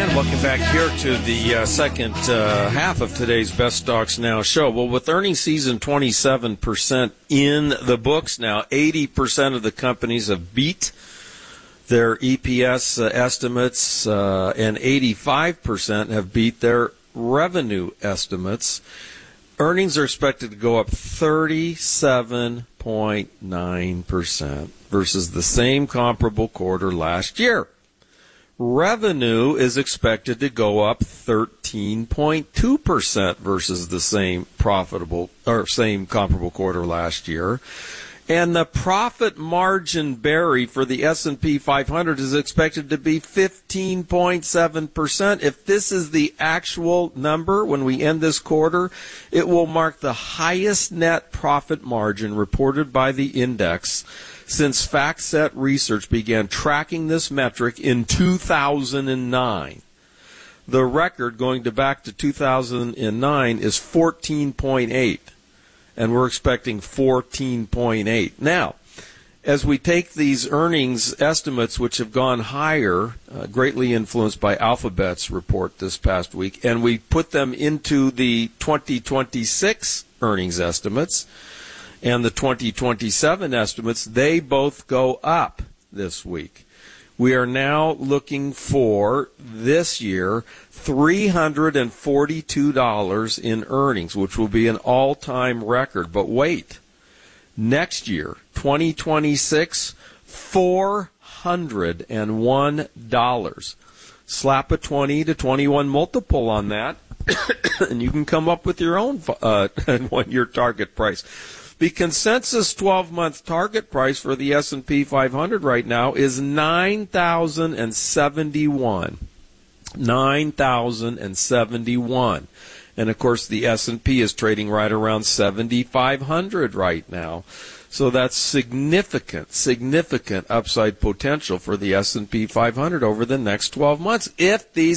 And welcome back here to the second half of today's Best Stocks Now show. Well, with earnings season 27% in the books now, 80% of the companies have beat their EPS estimates, and 85% have beat their revenue estimates. Earnings are expected to go up 37.9% versus the same comparable quarter last year. Revenue is expected to go up 13.2% versus the same comparable quarter last year. And the profit margin, Barry, for the S&P 500 is expected to be 15.7%. If this is the actual number when we end this quarter, it will mark the highest net profit margin reported by the index since FactSet Research began tracking this metric in 2009. The record going back to 2009 is 14.8. And we're expecting 14.8. Now, as we take these earnings estimates, which have gone higher, greatly influenced by Alphabet's report this past week, and we put them into the 2026 earnings estimates and the 2027 estimates, they both go up this week. We are now looking for, this year, $342 in earnings, which will be an all-time record. But wait, next year, 2026, $401. Slap a 20 to 21 multiple on that, and you can come up with your own one-year target price. The consensus 12-month target price for the S&P 500 right now is $9,071. $9,071. And, of course, the S&P is trading right around 7,500 right now. So that's significant upside potential for the S&P 500 over the next 12 months if these